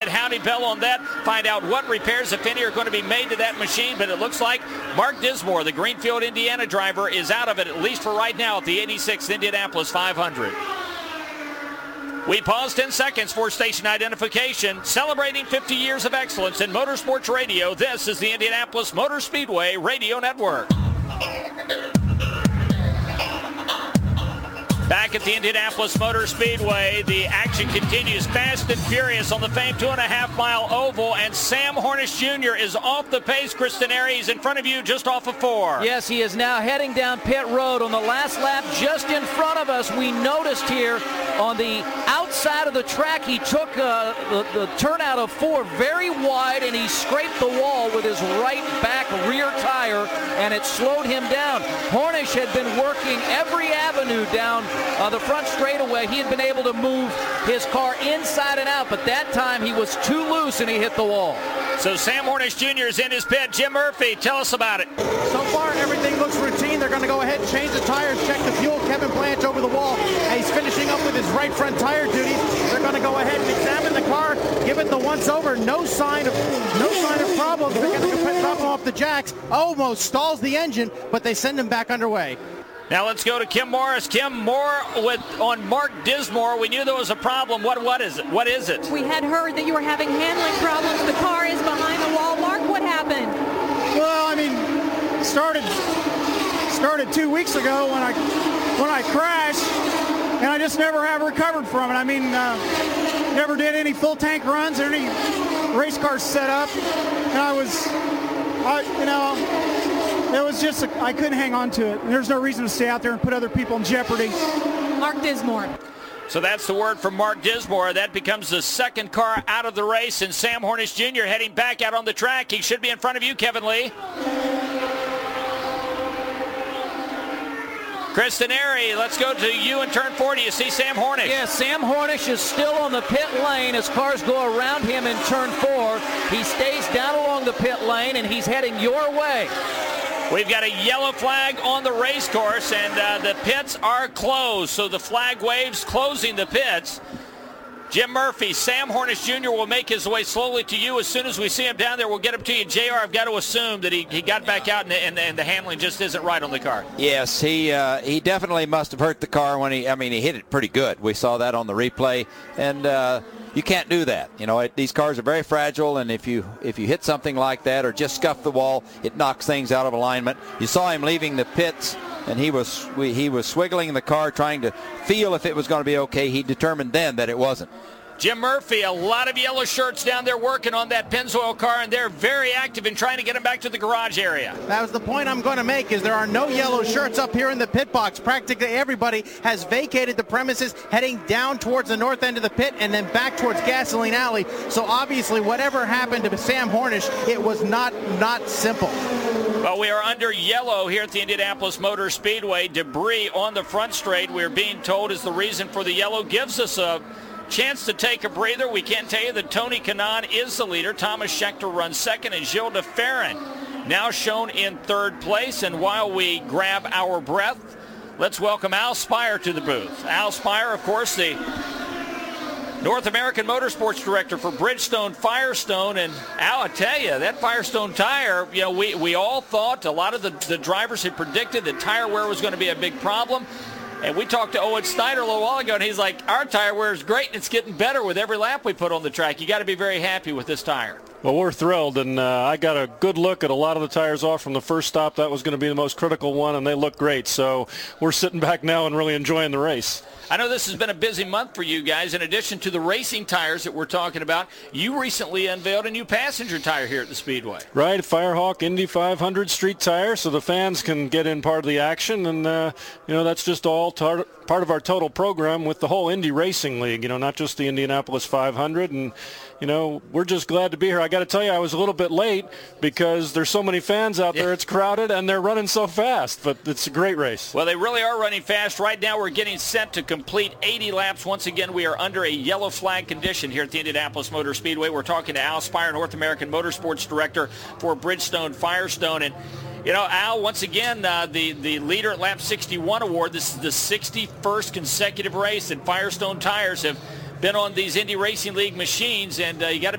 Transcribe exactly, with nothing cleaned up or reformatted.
Howdy Bell on that. Find out what repairs, if any, are going to be made to that machine. But it looks like Mark Dismore, the Greenfield, Indiana driver, is out of it, at least for right now, at the eighty-sixth Indianapolis five hundred. We pause ten seconds for station identification. Celebrating fifty years of excellence in motorsports radio, this is the Indianapolis Motor Speedway Radio Network. Back at the Indianapolis Motor Speedway, the action continues fast and furious on the famed two and a half mile oval, and Sam Hornish Junior is off the pace. Kristen Airy, he's in front of you, just off of four. Yes, he is now heading down pit road on the last lap. Just in front of us, we noticed here on the outside of the track, he took uh, the, the turnout of four very wide, and he scraped the wall with his right back rear tire, and it slowed him down. Hornish had been working every avenue down Uh, the front straightaway. He had been able to move his car inside and out, but that time he was too loose and he hit the wall. So Sam Hornish Junior is in his pit. Jim Murphy, tell us about it. So far, everything looks routine. They're going to go ahead and change the tires, check the fuel. Kevin Blanche over the wall. And he's finishing up with his right front tire duties. They're going to go ahead and examine the car, give it the once over. No sign of no sign of problems. They're going to drop him off the jacks. Almost stalls the engine, but they send him back underway. Now let's go to Kim Morris. Kim, more with on Mark Dismore. We knew there was a problem. What what is it? What is it? We had heard that you were having handling problems. The car is behind the wall. Mark, what happened? Well, I mean, started started two weeks ago when I when I crashed, and I just never have recovered from it. I mean, uh, never did any full tank runs or any race cars set up, and I was, I, you know. It was just, a, I couldn't hang on to it. There's no reason to stay out there and put other people in jeopardy. Mark Dismore. So that's the word from Mark Dismore. That becomes the second car out of the race, and Sam Hornish Junior heading back out on the track. He should be in front of you, Kevin Lee. Kristen Airy, let's go to you in turn four. Do you see Sam Hornish? Yes, Sam Hornish is still on the pit lane as cars go around him in turn four. He stays down along the pit lane, and he's heading your way. We've got a yellow flag on the race course, and uh, the pits are closed. So the flag waves closing the pits. Jim Murphy, Sam Hornish Junior will make his way slowly to you. As soon as we see him down there, we'll get him to you. J R, I've got to assume that he, he got back out and, and, and the handling just isn't right on the car. Yes, he uh, he definitely must have hurt the car when he, I mean, he hit it pretty good. We saw that on the replay, and uh, you can't do that. You know, it, these cars are very fragile, and if you if you hit something like that or just scuff the wall, it knocks things out of alignment. You saw him leaving the pits, and he was he was swiggling the car, trying to feel if it was going to be okay. He determined then that it wasn't. Jim Murphy, a lot of yellow shirts down there working on that Pennzoil car, and they're very active in trying to get him back to the garage area. That was the point I'm going to make, is there are no yellow shirts up here in the pit box. Practically everybody has vacated the premises, heading down towards the north end of the pit and then back towards Gasoline Alley. So obviously whatever happened to Sam Hornish, it was not, not simple. Well, we are under yellow here at the Indianapolis Motor Speedway. Debris on the front straight, we're being told, is the reason for the yellow. Gives us a chance to take a breather. We can't tell you that Tony Kanaan is the leader. Thomas Schechter runs second, and Gilles de Ferran now shown in third place. And while we grab our breath, let's welcome Al Spire to the booth. Al Spire, of course, the North American Motorsports Director for Bridgestone Firestone. And Al, I tell you, that Firestone tire, you know, we, we all thought, a lot of the, the drivers had predicted that tire wear was going to be a big problem. And we talked to Owen Snyder a little while ago, and he's like, our tire wear is great, and it's getting better with every lap we put on the track. You got to be very happy with this tire. Well, we're thrilled, and uh, I got a good look at a lot of the tires off from the first stop. That was going to be the most critical one, and they look great. So we're sitting back now and really enjoying the race. I know this has been a busy month for you guys. In addition to the racing tires that we're talking about, you recently unveiled a new passenger tire here at the Speedway. Right, Firehawk Indy five hundred street tire, so the fans can get in part of the action, and uh, you know, that's just all tar- part of our total program with the whole Indy Racing League. You know, not just the Indianapolis five hundred, and you know, we're just glad to be here. I got to tell you, I was a little bit late because there's so many fans out there. Yeah. It's crowded, and they're running so fast, but it's a great race. Well, they really are running fast. Right now, we're getting set to complete eighty laps. Once again, we are under a yellow flag condition here at the Indianapolis Motor Speedway. We're talking to Al Spire, North American Motorsports Director for Bridgestone Firestone. And you know, Al, once again, uh, the, the leader at Lap sixty-one award. This is the sixty-first consecutive race that Firestone tires have been on these Indy Racing League machines, and uh, you got to